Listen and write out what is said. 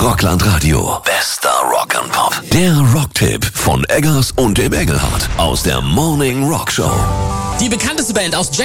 Rockland Radio. Bester Rock and Pop. Der Rocktipp von Eggers und dem Engelhardt aus der Morning Rock Show. Die bekannteste Band aus